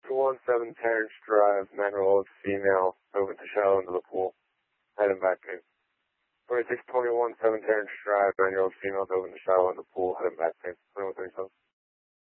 617 Terrence Drive, manual female, over to shallow into the pool, heading back in. 26217 Terrence Drive, manual female, over to shallow in the pool, heading back in. 2137.